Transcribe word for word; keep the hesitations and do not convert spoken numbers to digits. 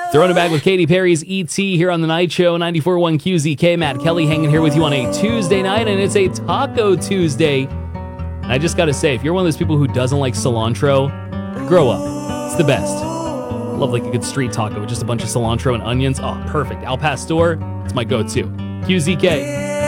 Throwing it back with Katy Perry's E T here on The Night Show, ninety-four point one Q Z K. Matt Kelly hanging here with you on a Tuesday night, and it's a Taco Tuesday. And I just gotta say, if you're one of those people who doesn't like cilantro, grow up. It's the best. Love like a good street taco with just a bunch of cilantro and onions. Oh, perfect. Al Pastor, it's my go-to. Q Z K.